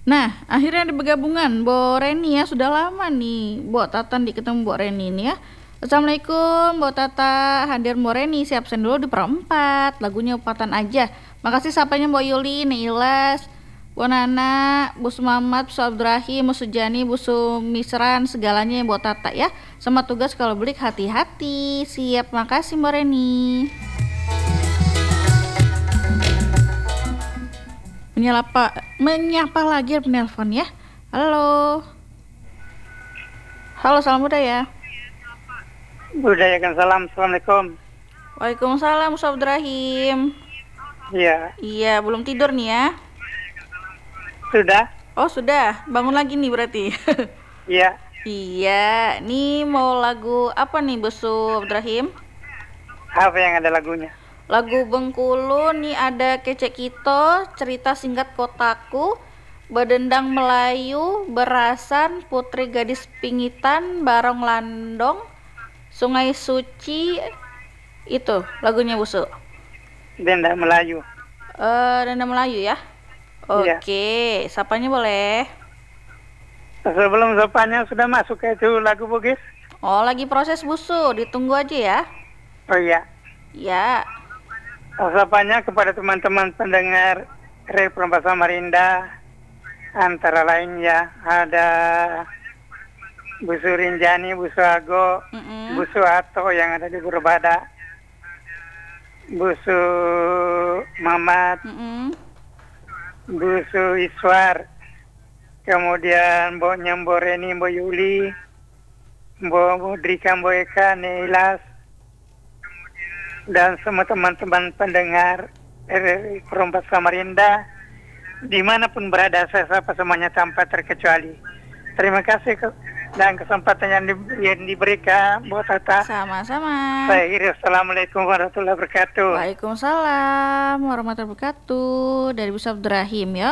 Nah, akhirnya ada bergabungan Bo Reni ya, sudah lama nih Bo Tata di ketemu Bo Reni ini ya. Assalamualaikum Bo Tata, hadir Bo Reni, siap absen dulu di perempat, lagunya upatan aja. Makasih sapanya Bo Yuli, Neilas, Bu Nana, Bu Sumamat, Bu Abdurrahim, Bu Sujani, Bu Sumisran, segalanya Bo Tata ya. Sama tugas kalau beli hati-hati. Siap, makasih Bo Reni. Menyapa lagi penelpon ya. Halo. Halo, salam budaya. Budayakan salam. Assalamualaikum. Waalaikumsalam, Ustaz Abdurrahim. Iya. Iya, belum tidur nih ya? Sudah? Oh, sudah. Bangun lagi nih berarti. Iya. Iya, nih mau lagu apa nih, Bosu Abdurrahim? Apa yang ada lagunya? Lagu Bengkulu nih ada Kecek Kito, Cerita Singkat Kotaku, Bedendang Melayu, Berasan, Putri Gadis Pingitan, Barong Landong, Sungai Suci, itu lagunya Busu. Denda Melayu. Denda Melayu ya? Oke, sapanya boleh. Sebelum sapanya sudah masuk ke itu lagu Bugis? Oh, lagi proses Busu, ditunggu aja ya. Oh iya. Ya. Sapanya kepada teman-teman pendengar Perempat Samarinda, antara lain ya ada Bu Surinjani, Bu Suago, Bu Suato yang ada di Burbada, Bu Su Mamat, Bu Su Iswar, kemudian Mbok Nyamboreni, Mbok Yuli, Mbok Drika, Mbok Eka, Neilas, dan semua teman-teman pendengar Perempat Samarinda dimanapun berada, saya sapa semuanya tanpa terkecuali. Terima kasih dan kesempatan yang diberikan buat Tata. Sama-sama. Baik, assalamualaikum warahmatullahi wabarakatuh. Waalaikumsalam warahmatullahi wabarakatuh. Dari Bu Abdurrahim ya.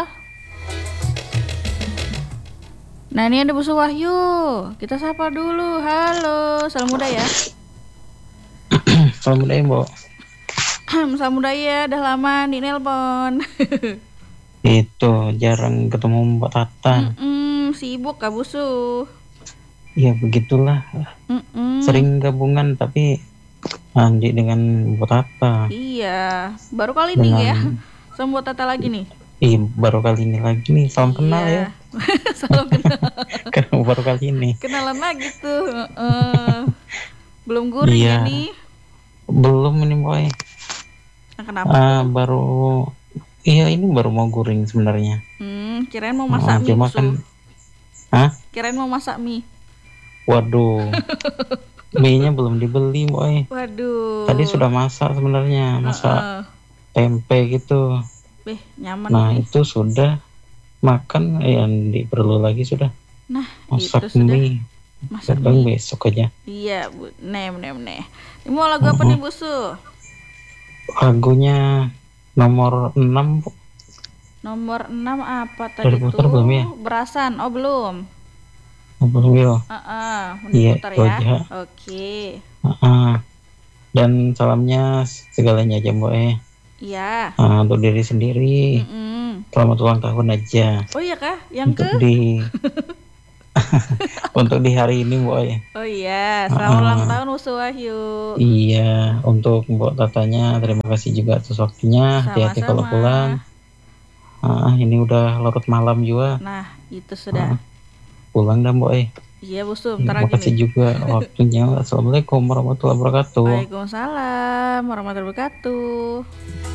Nah, ini ada Bu Wahyu. Kita sapa dulu. Halo, salam muda ya. Salam budaya, Mbok. Salam budaya, dah lama di nelpon. Itu jarang ketemu Mbak Tata. Sibuk Kak Busu. Ya begitulah. Sering gabungan tapi Andi dengan Mbak Tata. Iya, baru kali ini ya. Sama Mbak Tata lagi nih. Iya, baru kali ini lagi nih. Salam kenal ya. Salam kenal. Karena baru kali ini. Kenalan lagi tuh. Belum guring ini. Belum ini boy. Nah, kenapa? Ini baru mau guring sebenarnya. Kirain mau masak mie. Cuma kan, kirain mau masak mie. Waduh. Mie-nya belum dibeli boy. Waduh. Tadi sudah masak sebenarnya, masak tempe gitu. Nyaman. Nah ini. Itu sudah makan, yang perlu lagi sudah. Nah, masak itu mie. Masak mie besok aja. Iya, Bu. Nih. Ini mau lagu apa nih, Busu? Lagunya nomor 6, Bu. Nomor 6 apa tadi tuh? Belum ya? Berasan. Oh, belum. Belum ya. Iya, ya. Aja. Oke. Dan salamnya segalanya aja, Mbak. Iya. Untuk diri sendiri. Selamat ulang tahun aja. Oh iya kah? Yang untuk untuk di hari ini, Boy. Oh iya, selamat ulang tahun Usu Wahyu. Iya, untuk Mbok Tatanya terima kasih juga atas waktunya. Hati-hati kalau pulang. Ini udah larut malam juga. Nah, itu sudah. Pulang dah, Boy. Iya, Busu, bentar lagi nih. Terima kasih juga waktunya. Assalamualaikum warahmatullahi wabarakatuh. Waalaikumsalam warahmatullahi wabarakatuh.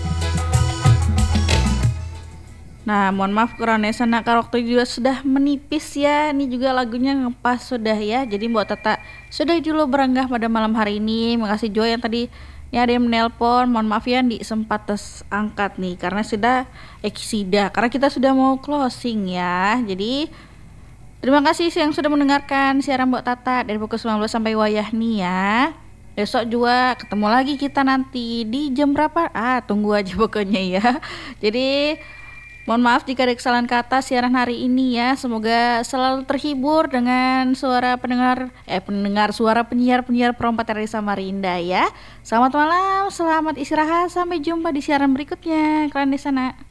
Nah, mohon maaf kurangnya sana, waktu juga sudah menipis ya. Ini juga lagunya ngepas sudah ya. Jadi Mbak Tata sudah dulu beranggah pada malam hari ini. Makasih juga yang tadi ada yang menelpon. Mohon maaf ya di sempat angkat nih karena karena kita sudah mau closing ya. Jadi terima kasih yang sudah mendengarkan siaran Mbak Tata dari pukul 19 sampai wayah nih ya. Besok juga ketemu lagi kita nanti di jam berapa? Tunggu aja pokoknya ya. Jadi mohon maaf jika ada kesalahan kata siaran hari ini ya. Semoga selalu terhibur dengan suara suara penyiar-penyiar Perempat RRI Samarinda ya. Selamat malam, selamat istirahat, sampai jumpa di siaran berikutnya. Kalian di sana.